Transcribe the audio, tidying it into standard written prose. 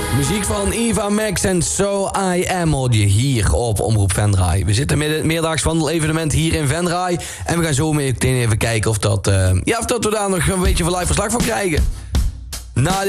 Muziek van Eva Max en So I Am hoor je hier op Omroep Venray. We zitten midden in het meerdaags wandelevenement hier in Venray. En we gaan zo meteen even kijken of we daar nog een beetje van live verslag van krijgen. Na